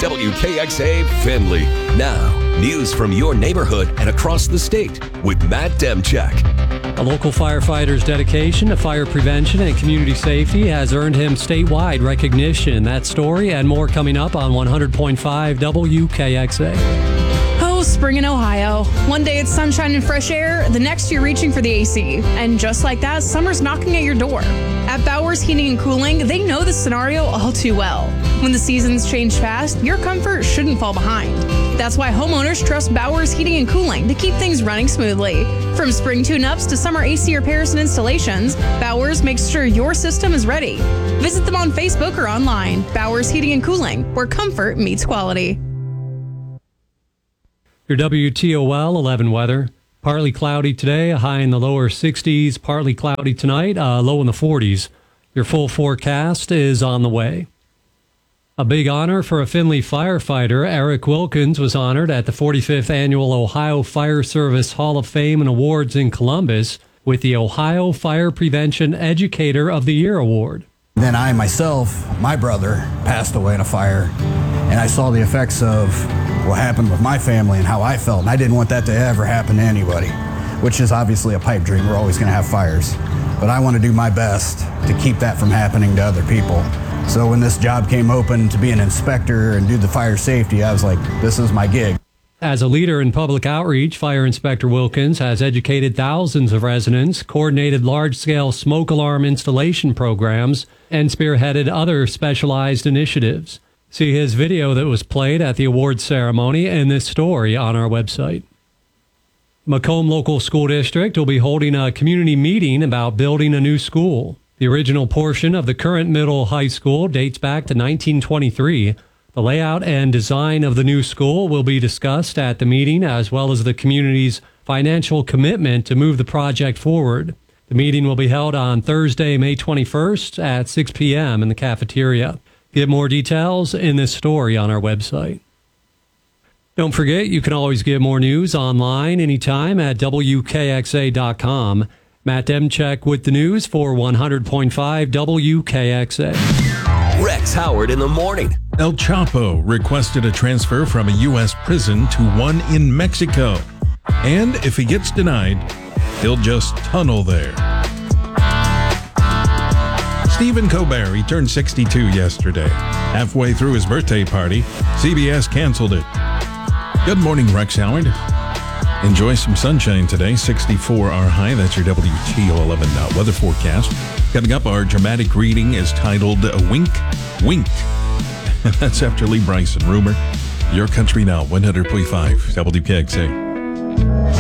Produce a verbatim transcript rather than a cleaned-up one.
W K X A Findlay. Now, news from your neighborhood and across the state with Matt Demchek. A local firefighter's dedication to fire prevention and community safety has earned him statewide recognition. That story and more coming up on one hundred point five W K X A. Oh, spring in Ohio. One day it's sunshine and fresh air, the next you're reaching for the A C. And just like that, summer's knocking at your door. At Bowers Heating and Cooling, they know this scenario all too well. When the seasons change fast, your comfort shouldn't fall behind. That's why homeowners trust Bowers Heating and Cooling to keep things running smoothly. From spring tune-ups to summer A C repairs and installations, Bowers makes sure your system is ready. Visit them on Facebook or online. Bowers Heating and Cooling, where comfort meets quality. Your W T O L eleven weather. Partly cloudy today, a high in the lower sixties. Partly cloudy tonight, uh, low in the forties. Your full forecast is on the way. A big honor for a Findlay firefighter. Eric Wilkins was honored at the forty-fifth Annual Ohio Fire Service Hall of Fame and Awards in Columbus with the Ohio Fire Prevention Educator of the Year Award. Then I myself, my brother, passed away in a fire, and I saw the effects of what happened with my family and how I felt, and I didn't want that to ever happen to anybody, which is obviously a pipe dream. We're always going to have fires, but I want to do my best to keep that from happening to other people. So when this job came open to be an inspector and do the fire safety, I was like, this is my gig. As a leader in public outreach, Fire Inspector Wilkins has educated thousands of residents, coordinated large-scale smoke alarm installation programs, and spearheaded other specialized initiatives. See his video that was played at the awards ceremony and this story on our website. Macomb Local School District will be holding a community meeting about building a new school. The original portion of the current middle high school dates back to nineteen twenty-three. The layout and design of the new school will be discussed at the meeting, as well as the community's financial commitment to move the project forward. The meeting will be held on Thursday, May twenty-first at six p.m. in the cafeteria. Get more details in this story on our website. Don't forget, you can always get more news online anytime at W K X A dot com. Matt Demchek with the news for one hundred point five W K X A. Rex Howard in the morning. El Chapo requested a transfer from a U S prison to one in Mexico. And if he gets denied, he'll just tunnel there. Stephen Colbert, he turned sixty-two yesterday. Halfway through his birthday party, C B S canceled it. Good morning, Rex Howard. Enjoy some sunshine today, sixty-four our high. That's your W T O eleven weather forecast. Coming up, our dramatic reading is titled Wink, Wink. That's after Lee Bryson. Rumor, Your Country Now, one hundred point five W K X A.